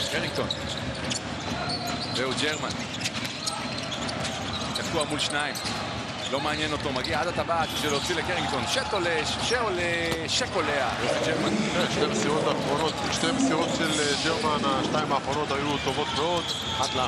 קרינגטון. זהו ג'רמן. תקוע מול שניים. לא מעניין אותו, מגיע עד הטבעת בשביל להוציא לקרינגטון. שקולע. ג'רמן. שתי מסירות האחרונות, שתי מסירות של ג'רמן, השתיים האחרונות היו טובות מאוד.